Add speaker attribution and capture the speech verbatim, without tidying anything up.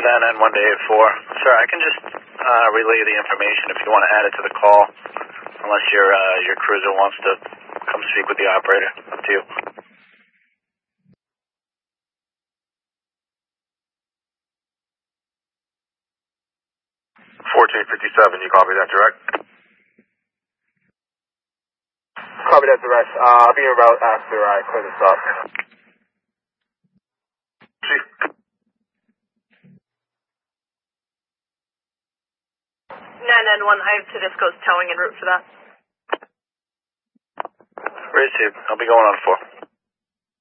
Speaker 1: nine nine one to eight four. Sir, I can just uh, relay the information if you want to add it to the call, unless your uh, your cruiser wants to come speak with the operator. Up to you.
Speaker 2: fourteen fifty-seven, you copy that direct?
Speaker 3: Copy that direct. Uh, I'll be en route after I clear this up.
Speaker 2: Chief.
Speaker 4: nine nine one, I have Tedesco's towing en route for that.
Speaker 1: Received. I'll be going on four.